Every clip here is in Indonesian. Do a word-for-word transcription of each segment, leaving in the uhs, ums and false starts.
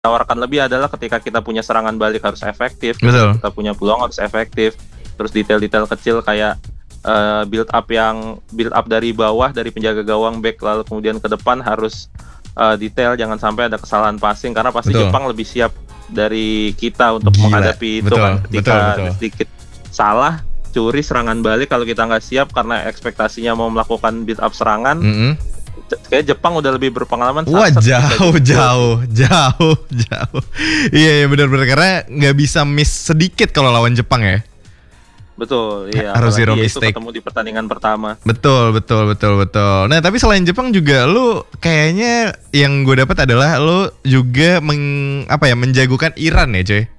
tawarkan lebih adalah ketika kita punya serangan balik harus efektif, Betul. kita punya peluang harus efektif, terus detail-detail kecil kayak uh, build up yang build up dari bawah dari penjaga gawang back lalu kemudian ke depan harus uh, detail, jangan sampai ada kesalahan passing karena pasti Betul. Jepang lebih siap dari kita untuk Gila. menghadapi itu Betul, kan ketika betul, betul. sedikit salah curi serangan balik kalau kita nggak siap karena ekspektasinya mau melakukan build up serangan. Mm-mm. Kayak Jepang udah lebih berpengalaman. Wah Satset bisa jauh gitu. jauh jauh jauh. Iya iya benar-benar karena nggak bisa miss sedikit kalau lawan Jepang ya. Betul, iya. Harus zero apalagi itu mistake. ketemu di pertandingan pertama. Betul betul betul betul. Nah tapi selain Jepang juga lu kayaknya yang gue dapat adalah lu juga meng, apa ya menjagokan Iran ya cuy.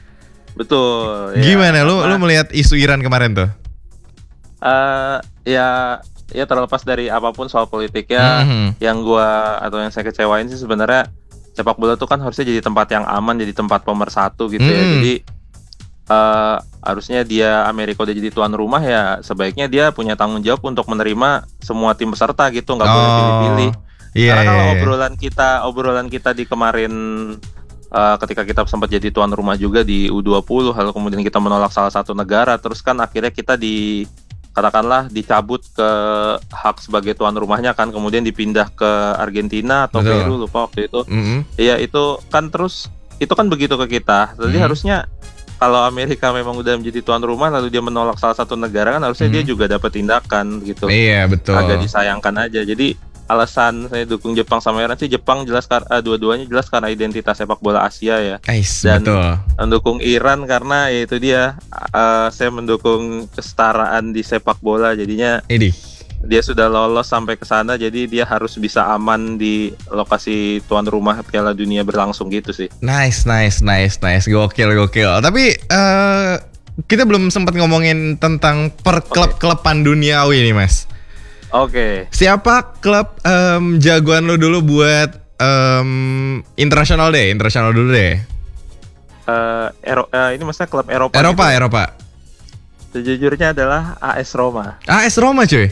Betul. Gimana ya, lu karena, lu melihat isu Iran kemarin tuh? Uh, ya, ya terlepas dari apapun soal politiknya, Mm-hmm. yang gua atau yang saya kecewain sih sebenarnya sepak bola tuh kan harusnya jadi tempat yang aman, jadi tempat pemersatu gitu ya. Mm. Jadi uh, harusnya dia Amerika udah jadi tuan rumah ya sebaiknya dia punya tanggung jawab untuk menerima semua tim peserta gitu, nggak boleh Oh, pilih-pilih. iya, Karena kalau iya, iya. obrolan kita obrolan kita di kemarin uh, ketika kita sempat jadi tuan rumah juga di U dua puluh lalu kemudian kita menolak salah satu negara terus kan akhirnya kita di katakanlah dicabut ke hak sebagai tuan rumahnya kan kemudian dipindah ke Argentina atau Betul. Peru lupa waktu itu. Mm-hmm. Iya itu kan terus itu kan begitu ke kita. Jadi Mhm. harusnya kalau Amerika memang udah menjadi tuan rumah lalu dia menolak salah satu negara kan harusnya Mhm. dia juga dapat tindakan gitu. Iya betul. Agak disayangkan aja. Jadi alasan saya dukung Jepang sama Iran sih Jepang jelas kar- eh, dua-duanya jelas karena identitas sepak bola Asia ya. Ais, Dan betul. mendukung Iran karena ya itu dia eh, saya mendukung kesetaraan di sepak bola jadinya Ini. dia sudah lolos sampai ke sana jadi dia harus bisa aman di lokasi tuan rumah Piala Dunia berlangsung gitu sih. Nice, nice, nice, nice. Gokil, gokil. Tapi eh kita belum sempat ngomongin tentang per klub-kluban duniawi nih, Mas. Oke. Siapa klub em, jagoan lu dulu buat em, internasional deh, internasional dulu deh. Eh, Ero- eh, ini maksudnya klub Eropa. Eropa, gitu. Eropa. Sejujurnya adalah A S Roma. A S Roma, cuy.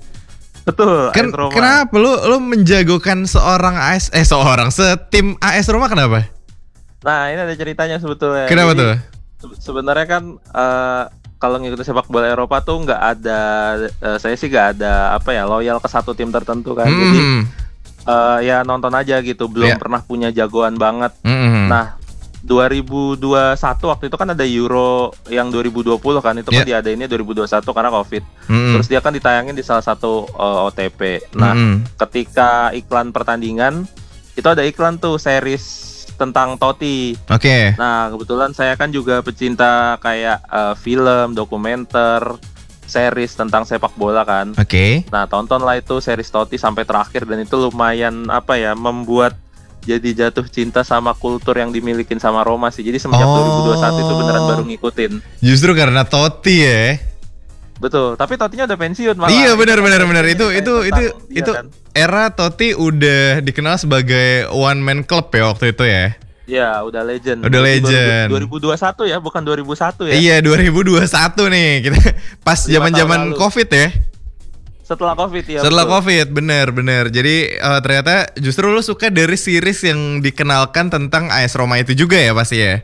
Betul. Ken- A S Roma. kenapa lu lu menjagokan seorang A S eh seorang setim A S Roma kenapa? Nah ini ada ceritanya sebetulnya. Kenapa Jadi, tuh? se- Sebenarnya kan eh, kalau ngikutin sepak bola Eropa tuh nggak ada, eh, saya sih nggak ada apa ya loyal ke satu tim tertentu kan. Jadi Hmm. eh, ya nonton aja gitu. Belum Iya. pernah punya jagoan banget. Hmm. Nah dua ribu dua puluh satu waktu itu kan ada Euro yang dua ribu dua puluh kan itu kan Iya. diadainnya dua ribu dua puluh satu karena Covid. Hmm. Terus dia kan ditayangin di salah satu uh, O T P. Nah, Hmm. ketika iklan pertandingan itu ada iklan tuh series tentang Totti. Oke. Nah, kebetulan saya kan juga pecinta kayak uh, film, dokumenter, series tentang sepak bola kan. Oke. Nah, tontonlah itu series Totti sampai terakhir dan itu lumayan apa ya, membuat jadi jatuh cinta sama kultur yang dimilikin sama Roma sih. Jadi semenjak Oh. dua ribu dua puluh satu itu beneran baru ngikutin. Justru karena Totti ya. Betul, tapi Tottinya udah pensiun malah. Iya benar benar benar itu Ini itu kayak itu tentang dia itu kan. era Totti udah dikenal sebagai one man club ya waktu itu ya. Iya, udah legend. Udah legend. dua ribu dua puluh satu ya, bukan dua ribu satu ya. Iya dua ribu dua puluh satu nih kita pas Lima zaman-zaman tahun lalu. Covid ya. Setelah Covid ya. Setelah betul. Covid bener bener. Jadi eh, ternyata justru lu suka dari series yang dikenalkan tentang A S Roma itu juga ya pasti ya.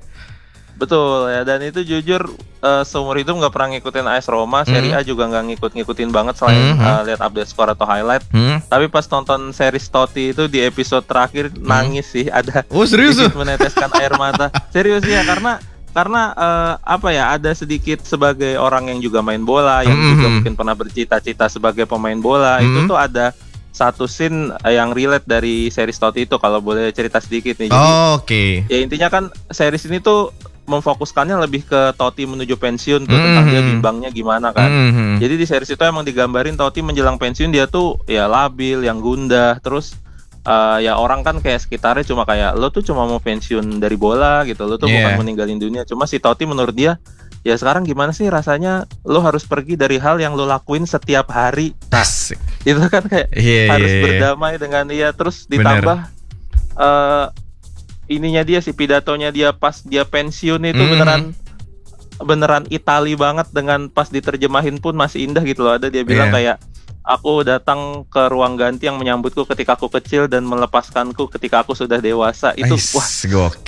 Betul ya, dan itu jujur eh, seumur hidup nggak pernah ngikutin A S Roma, Serie A juga nggak ngikut-ngikutin banget selain Mhm. eh, lihat update skor atau highlight. Hmm. Tapi pas nonton series Totti itu di episode terakhir nangis sih, ada Oh serius sedikit tuh? meneteskan air mata. Serius ya, karena karena eh, apa ya, ada sedikit sebagai orang yang juga main bola, yang juga Mhm. mungkin pernah bercita-cita sebagai pemain bola, itu Mhm. tuh ada satu scene eh, yang relate dari series Totti itu, kalau boleh cerita sedikit nih. Jadi Oh, oke. ya intinya kan series ini tuh memfokuskannya lebih ke Totti menuju pensiun tuh, tentang dia Mhm. bimbangnya gimana kan. Mhm. Jadi di series itu emang digambarin Totti menjelang pensiun dia tuh ya labil, yang gundah, terus eh, ya orang kan kayak sekitarnya cuma kayak lo tuh cuma mau pensiun dari bola gitu, lo tuh Yeah. bukan meninggalin dunia. Cuma si Totti menurut dia ya sekarang gimana sih rasanya lo harus pergi dari hal yang lo lakuin setiap hari. Nah Asik. itu kan kayak Iya harus iya iya. berdamai dengan dia, terus Bener. ditambah eh ininya dia, si pidatonya dia pas dia pensiun itu Mhm. beneran beneran Itali banget, dengan pas diterjemahin pun masih indah gitu loh. Ada dia bilang Iya. kayak Aku datang ke ruang ganti yang menyambutku ketika aku kecil dan melepaskanku ketika aku sudah dewasa. Itu Ais, wah, gokil.